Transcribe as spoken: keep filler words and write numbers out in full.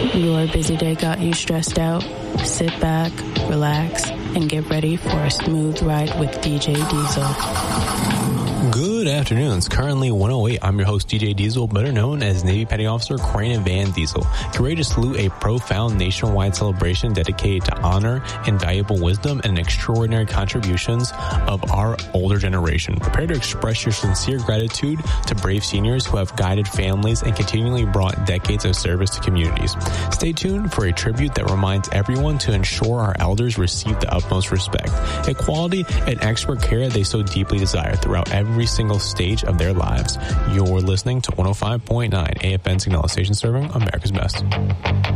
Your busy day got you stressed out? Sit back, relax, and get ready for a smooth ride with D J Diesel. Good afternoon. It's currently one oh eight. I'm your host, D J Diesel, better known as Navy Petty Officer Crane Van Diesel. Get ready to salute a profound nationwide celebration dedicated to honor, invaluable wisdom, and extraordinary contributions of our older generation. Prepare to express your sincere gratitude to brave seniors who have guided families and continually brought decades of service to communities. Stay tuned for a tribute that reminds everyone to ensure our elders receive the utmost respect, equality, and expert care they so deeply desire throughout every every single stage of their lives. You're listening to one oh five point nine A F N Signal Station, serving America's best.